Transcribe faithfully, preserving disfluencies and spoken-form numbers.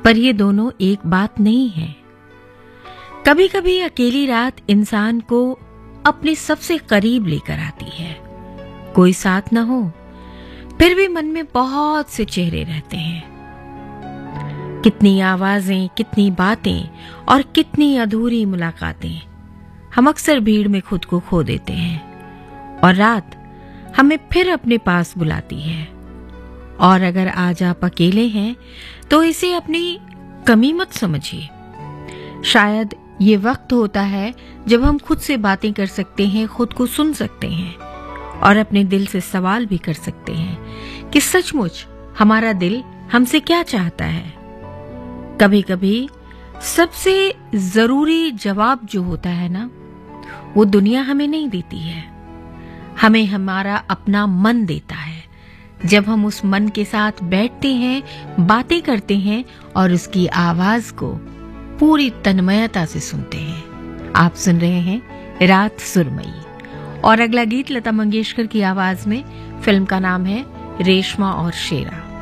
पर ये दोनों एक बात नहीं है। कभी कभी अकेली रात इंसान को अपने सबसे करीब लेकर आती है। कोई साथ न हो, फिर भी मन में बहुत से चेहरे रहते हैं। कितनी आवाजें, कितनी बातें और कितनी अधूरी मुलाकातें। हम अक्सर भीड़ में खुद को खो देते हैं और रात हमें फिर अपने पास बुलाती है। और अगर आज आप अकेले हैं तो इसे अपनी कमी मत समझिए। शायद ये वक्त होता है जब हम खुद से बातें कर सकते हैं, खुद को सुन सकते हैं और अपने दिल से सवाल भी कर सकते हैं कि सचमुच हमारा दिल हमसे क्या चाहता है। कभी कभी सबसे जरूरी जवाब जो होता है ना, वो दुनिया हमें नहीं देती है, हमें हमारा अपना मन देता है। जब हम उस मन के साथ बैठते हैं, बातें करते हैं और उसकी आवाज को पूरी तन्मयता से सुनते हैं। आप सुन रहे हैं रात सुरमई और अगला गीत लता मंगेशकर की आवाज में। फिल्म का नाम है रेशमा और शेरा।